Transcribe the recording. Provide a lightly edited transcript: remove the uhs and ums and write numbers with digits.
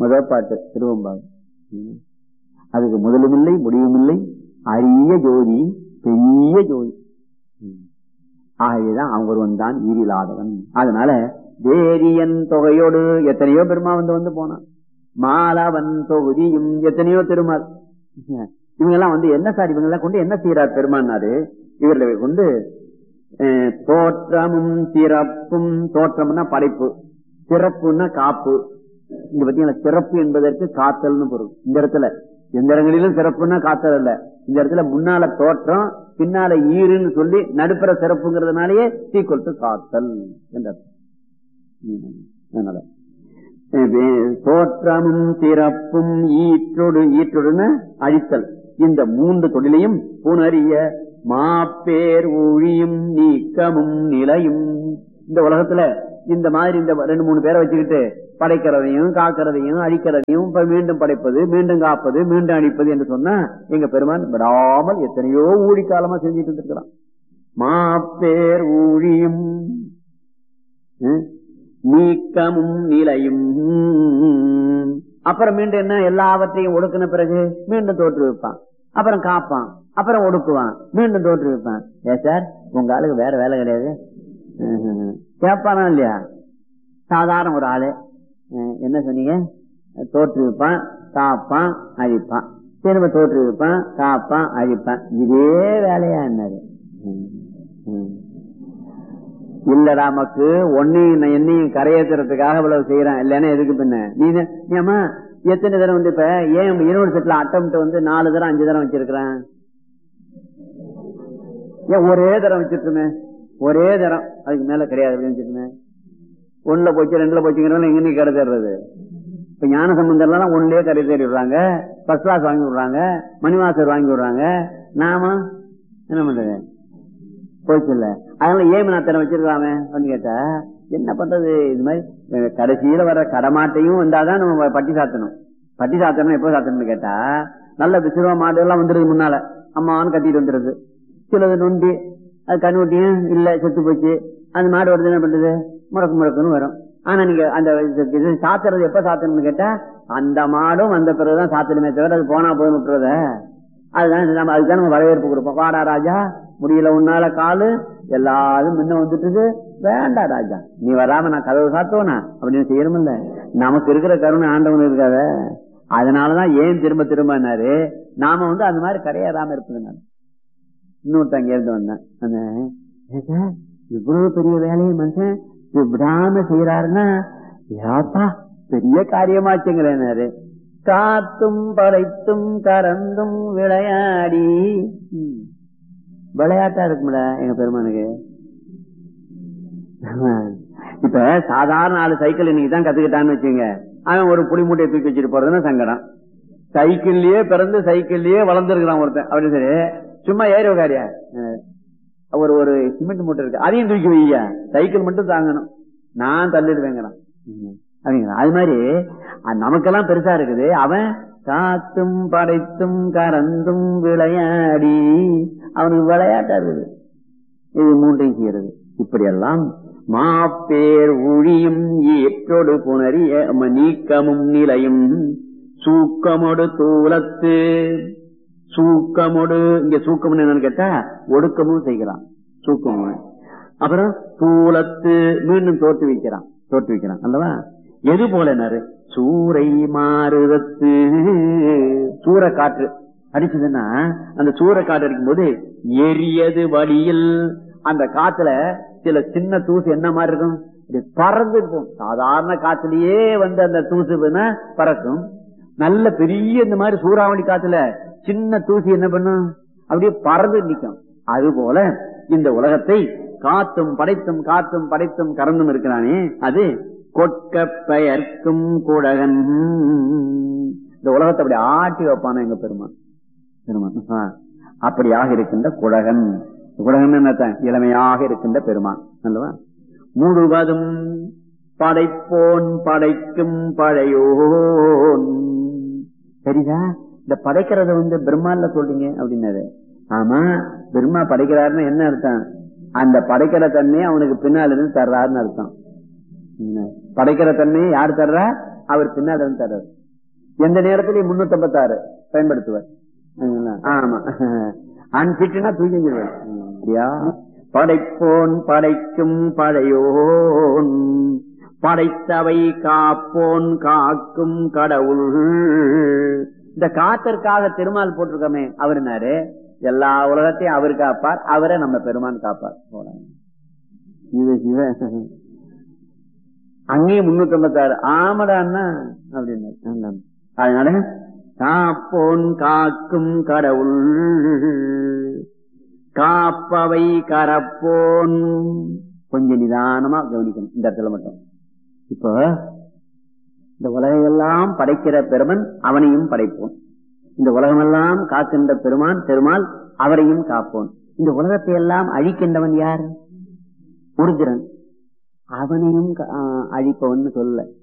பாட்டு திருவம்பாவை. அதுக்கு முதலும் இல்லை முடிவும் இல்லை, அரிய ஜோதி பெரிய ஜோதி. ஆகவேதான் அவங்க ஒருவன் தான் ஈரிலாதவன். அதனால வேரியன் தொகையோடு எத்தனையோ பெருமா வந்து போனான். மாலவன் தொகுதியும் எத்தனையோ திருமால். இவங்க எல்லாம் என்ன சார், இவங்க எல்லாம் கொண்டு என்ன செய்யறார் பெருமானாரு? இவர்களை கொண்டு தோற்றமும் சிறப்பும், தோற்றம்னா படைப்பு, சிறப்புன்னா காப்பு. இங்க பாத்தீங்கன்னா சிறப்பு என்பதற்கு காத்தல்னு பொருள். இந்த இடத்துல எந்த இடங்களிலும் சிறப்புன்னா காத்தல் அல்ல. இந்த இடத்துல முன்னால தோற்றம் பின்னால ஈருன்னு சொல்லி நடுப்புற சிறப்புங்கிறதுனாலயே சீக்கொல்ட்டு காத்தல் என்ற. அதனால தோற்றமும் சிறப்பும் ஈற்றோடு, ஈற்றோடுன்னு அழித்தல், இந்த மூன்று தொழிலையும் புணரிய மாப்பேர் ஒழியும் நீக்கமும் நிலையும். இந்த உலகத்துல இந்த மாதிரி இந்த 2-3 பேரை வச்சுக்கிட்டு படைக்கிறதையும் காக்கிறதையும் அழிக்கிறதையும் மீண்டும் படைப்பது, மீண்டும் காப்பது, மீண்டும் அழிப்பது என்று சொன்னா எங்க பெருமான் விடாமல் எத்தனையோ ஊழி காலமா செஞ்சுட்டு இருந்திருக்கிறான். மாப்பேர் ஊழியும் நீக்கமும் நிலையும். அப்புறம் மீண்டும் என்ன, எல்லாவற்றையும் ஒடுக்கின பிறகு மீண்டும் தோற்று வைப்பான், அப்புறம் காப்பான், அப்புறம் ஒடுக்குவான், மீண்டும் தோற்று வைப்பான். சார் உங்க ஆளுக்கு வேற வேலை கிடையாது கேட்பானா இல்லையா? சாதாரண ஒரு ஆளு என்ன சொன்னீங்க, தோற்று வைப்பான், காப்பான், அழிப்பான், திரும்ப தோற்று வைப்பான், காப்பான், அழிப்பான். இதே வேலையா என்னது? இல்லடா மக்கு ஒன்னையும் என்னையும் கரையேற்றுறதுக்காக இவ்வளவு செய்யறான், இல்லன்னா எதுக்கு பின்ன நீ ஏமா எத்தனை தரம் இப்ப ஏன் யூனிவர்சிட்டியில அட்டம்ப்ட் 4 தரம் 5 தரம் வச்சிருக்கிறான்? ஏன் ஒரே தரம் வச்சிருக்குமே, ஒரே தரம், அதுக்கு மேல கிடையாது அப்படின்னு வச்சிருக்குமே. 1ல போச்சு 2ல போச்சுங்கிறதால எங்க கடை தேடுறது? இப்ப ஞான சம்பந்தர்லாம் 1லயே கடை தேடி விடுறாங்க, ஃபர்ஸ்ட் கிளாஸ் வாங்கி விடுறாங்க, மணிவாசர் வாங்கி விடுறாங்க. நாம என்ன பண்றது? போச்சு இல்ல. அதனால ஏன் நான் தினம் வச்சிருக்கலாமே அப்படின்னு கேட்டா என்ன பண்றது? இது மாதிரி கடைசியில வர கடமாட்டையும் வந்தாதான் நம்ம பட்டி சாத்தணும். பட்டி சாத்தணும் எப்ப சாத்தணும்னு கேட்டா, நல்ல விசிறுவா மாடு எல்லாம் வந்துருது, முன்னால அம்மான்னு கட்டிட்டு வந்துருது. சிலது நொண்டி, அது கண்ணுட்டியும் இல்ல செத்து போச்சு, அந்த மாடு வருது, என்ன பண்றது? முடக்குன்னு வரும். ஆனா நீங்க அந்த சாத்துறது எப்ப சாத்தணும்னு கேட்டா, அந்த மாடும் வந்த பிறகுதான் சாத்தணுமே தவிர அது போனா போய் விட்டுறத. அதுதான் அதுதான் நம்ம வரவேற்பு கொடுப்போம். வாடா ராஜா, முடியல உன்னால காலு, எல்லாரும் முன்ன வந்துட்டு, வேண்டா ராஜா நீ வராம நான் கதவு சாத்துவனா அப்படின்னு செய்யணும்ல. நமக்கு இருக்கிற கருணை ஆண்டவன் இருக்காத. அதனாலதான் ஏன் திரும்ப திரும்பினாரு, நாம அந்த மாதிரி கரையேறாம இருப்பது. இன்னொருத்த அங்க இருந்து வந்தேன், அந்த இவ்வளவு பெரிய வேலையை மனுஷன் விடாம செய்யறாருன்னா யாப்பா பெரிய காரியமாச்சுங்களேனாரு. காத்தும் படைத்தும் கறந்தும் விளையாடி, விளையாட்டா இருக்கும்ல எங்க பெருமானுக்கு. இப்ப சாதாரண 4 சைக்கிள் இன்னைக்குதான் கத்துக்கிட்டான்னு வச்சுங்க, அவன் ஒரு புளி மூட்டையை தூக்கி வச்சுட்டு போறதுன்னா சங்கடம். சைக்கிள்லயே பிறந்து சைக்கிள்லயே வளர்ந்துருக்கிறான் ஒருத்தன், அப்படி சரி சும்மா ஏறி உக்காரியா, ஒரு சிமெண்ட் மூட்டை இருக்கு அதையும் தூக்கி வையா, சைக்கிள் மட்டும் தாங்கணும், நான் தள்ளிடுவேங்கிறான் அப்படிங்கிற. அது மாதிரி நமக்கெல்லாம் பெருசா இருக்குது. அவன் காத்தும் படைத்தும் கறந்தும் விளையாடி, அவனுக்கு விளையாட்டா இருக்குது. இது மூன்றையும் செய்யறது. இப்படியெல்லாம் மாப்பேர் ஒழியும் ஏற்றோடு புணரிய நீக்கமும் நிலையும் சூக்கமோடு தூலத்து. சூக்கமோடு இங்க சூக்கம் என்னன்னு கேட்டா ஒடுக்கமும் செய்கிறான், சூக்கமும். அப்புறம் தூலத்து மீண்டும் தோற்றுவிக்கிறான் அல்லவா? எது போல சூறை மாறுதத்து. சூற காற்று அடிச்சதுன்னா, அந்த சூற காற்று அடிக்கும் போது எரியது வழியில் அந்த காத்துல சில சின்ன தூசு என்ன மாதிரி இருக்கும், பறந்து இருக்கும். சாதாரண காத்துலயே அந்த தூசு பறக்கும். நல்ல பெரிய இந்த மாதிரி சூறாவளி காத்துல சின்ன தூசி என்ன பண்ணும், அப்படியே பறந்து நிற்கும். அது போல இந்த உலகத்தை காத்தும் படைத்தும் கறந்தும் இருக்கிறானே, அது கொட்க பெயர்க்கும் குடகன். இந்த உலகத்தை அப்படி ஆட்டி வைப்பான எங்க பெருமான். அப்படியாக இருக்கின்ற குடகன். குடகன் என்ன, இளமையாக இருக்கின்ற பெருமான் அல்லவா? முழுவதும் படைப்போன் படைக்கும் பழையோன். சரிதா? இந்த படைக்கிறத பிரம்மால சொல்றீங்க அப்படின்னாரு. ஆமா, பிரம்மா படைக்கிறாருன்னு என்ன அர்த்தம்? அந்த படைக்கிற தன்மையை அவனுக்கு பின்னால இருந்து தர்றாருன்னு அர்த்தம். படைக்கிற தன்மையை யார் தர்றா? அவர் பின்னால இருந்து தர்றாரு. எந்த நேரத்திலையும் 356 பயன்படுத்துவார். ஆமா, அன்பிட்டுனா தூக்கிடுவார். படைப்போன் படைக்கும் படையோன் படைத்தவை காப்போன் காக்கும் கடவுள். இந்த காத்திற்காக திருமால் போட்டிருக்கமே அவருனாரு, எல்லா உலகத்தையும் அவர் காப்பார், அவரை நம்ம பெருமான் காப்பார். அங்கேயும் 356 ஆமடான்னா அப்படின்னு. அதனால காப்போன் காக்கும் கடவுள் காப்பவை கரப்போன். கொஞ்சம் நிதானமா கவனிக்கணும் இந்த இடத்துல மட்டும். இப்போ இந்த உலகையெல்லாம் படைக்கிற பெருமன் அவனையும் படைப்போன், இந்த உலகமெல்லாம் காக்கின்ற பெருமான் பெருமாள் அவரையும் காப்போன். இந்த உலகத்தை எல்லாம் அழிக்கின்றவன் யார்? உருதிரன், அவனையும் அழிப்பவன் சொல்ல.